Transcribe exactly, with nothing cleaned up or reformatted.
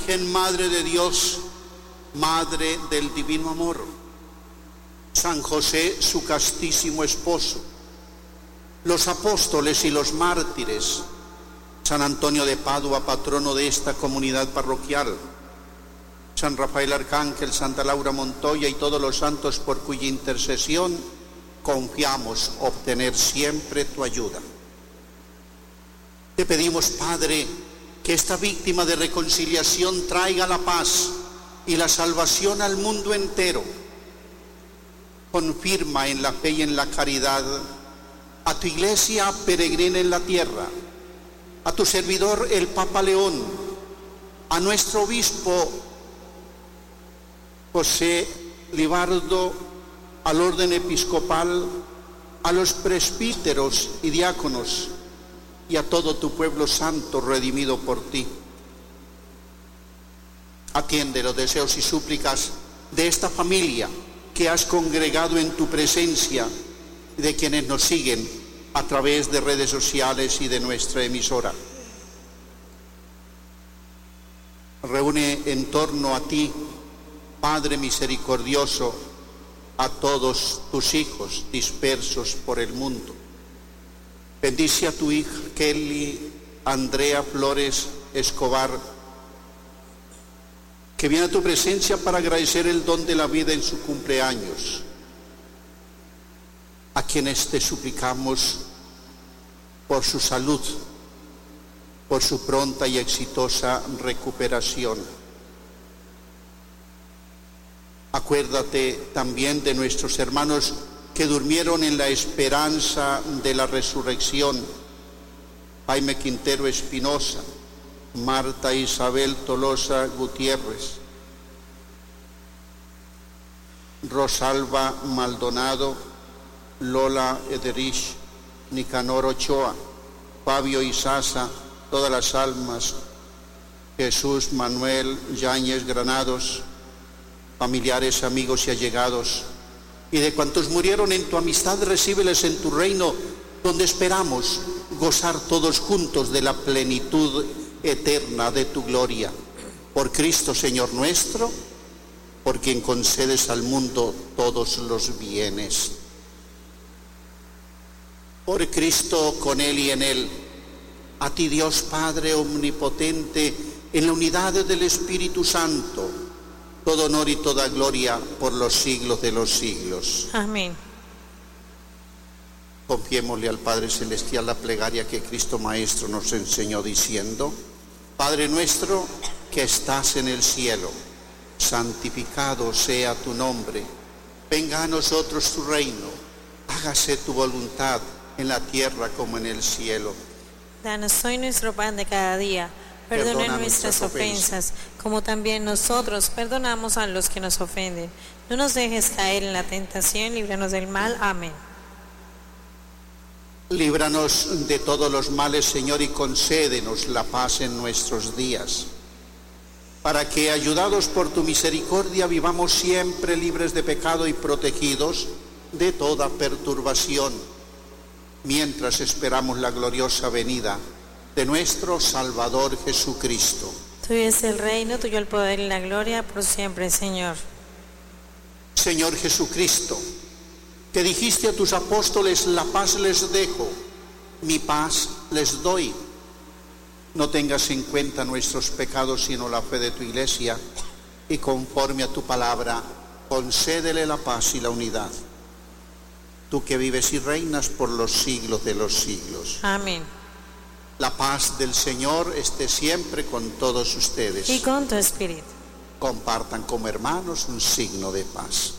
Virgen Madre de Dios, Madre del Divino Amor, San José, su castísimo esposo, los apóstoles y los mártires, San Antonio de Padua, patrono de esta comunidad parroquial, San Rafael Arcángel, Santa Laura Montoya y todos los santos por cuya intercesión confiamos obtener siempre tu ayuda. Te pedimos, Padre, que esta víctima de reconciliación traiga la paz y la salvación al mundo entero. Confirma en la fe y en la caridad a tu iglesia peregrina en la tierra, a tu servidor el Papa León, a nuestro obispo José Libardo, al orden episcopal, a los presbíteros y diáconos y a todo tu pueblo santo redimido por ti. Atiende los deseos y súplicas de esta familia que has congregado en tu presencia y de quienes nos siguen a través de redes sociales y de nuestra emisora. Reúne en torno a ti, Padre misericordioso, a todos tus hijos dispersos por el mundo. Bendice a tu hija Kelly Andrea Flores Escobar, que viene a tu presencia para agradecer el don de la vida en su cumpleaños, a quienes te suplicamos por su salud, por su pronta y exitosa recuperación. Acuérdate también de nuestros hermanos que durmieron en la esperanza de la resurrección: Jaime Quintero Espinosa, Marta Isabel Tolosa Gutiérrez, Rosalba Maldonado, Lola Ederich, Nicanor Ochoa, Fabio Isaza, todas las almas, Jesús Manuel Yáñez Granados, familiares, amigos y allegados, y de cuantos murieron en tu amistad, recíbeles en tu reino, donde esperamos gozar todos juntos de la plenitud eterna de tu gloria. Por Cristo Señor nuestro, por quien concedes al mundo todos los bienes. Por Cristo, con Él y en Él, a ti Dios Padre omnipotente, en la unidad del Espíritu Santo, todo honor y toda gloria por los siglos de los siglos. Amén. Confiémosle al Padre Celestial la plegaria que Cristo Maestro nos enseñó diciendo: Padre nuestro que estás en el cielo, santificado sea tu nombre. Venga a nosotros tu reino. Hágase tu voluntad en la tierra como en el cielo. Danos hoy nuestro pan de cada día. Perdona, Perdona nuestras ofensas, como también nosotros perdonamos a los que nos ofenden. No nos dejes caer en la tentación, líbranos del mal. Amén. Líbranos de todos los males, Señor, y concédenos la paz en nuestros días, para que, ayudados por tu misericordia, vivamos siempre libres de pecado y protegidos de toda perturbación, mientras esperamos la gloriosa venida de nuestro Salvador Jesucristo. Tuyo es el reino, tuyo el poder y la gloria por siempre, Señor. Señor Jesucristo, que dijiste a tus apóstoles: la paz les dejo, mi paz les doy. No tengas en cuenta nuestros pecados, sino la fe de tu iglesia, y conforme a tu palabra, concédele la paz y la unidad. Tú que vives y reinas por los siglos de los siglos. Amén. La paz del Señor esté siempre con todos ustedes. Y con tu espíritu. Compartan como hermanos un signo de paz.